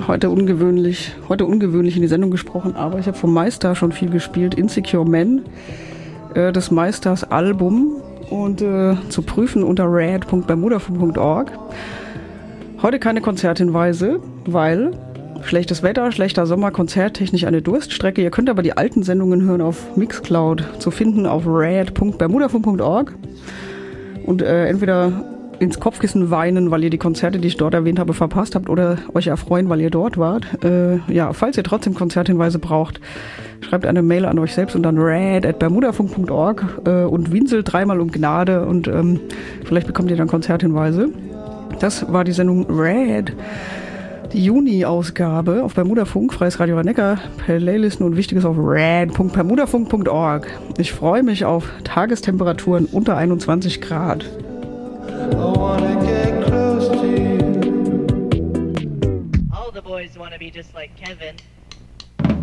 Heute ungewöhnlich in die Sendung gesprochen, aber ich habe vom Meister schon viel gespielt. Insecure Man, des Meisters Album und zu prüfen unter rad.bermudafunk.org. Heute keine Konzerthinweise, weil schlechtes Wetter, schlechter Sommer, konzerttechnisch eine Durststrecke. Ihr könnt aber die alten Sendungen hören auf Mixcloud, zu finden auf rad.bermudafunk.org und entweder ins Kopfkissen weinen, weil ihr die Konzerte, die ich dort erwähnt habe, verpasst habt oder euch erfreuen, weil ihr dort wart. Falls ihr trotzdem Konzerthinweise braucht, schreibt eine Mail an euch selbst und dann rad@bermudafunk.org und winselt dreimal um Gnade und vielleicht bekommt ihr dann Konzerthinweise. Das war die Sendung Rad, die Juni-Ausgabe auf Bermudafunk, Freies Radio Rhein-Neckar, Playlisten und Wichtiges auf rad.bermudafunk.org. Ich freue mich auf Tagestemperaturen unter 21 Grad. All the boys want to be just like Kevin.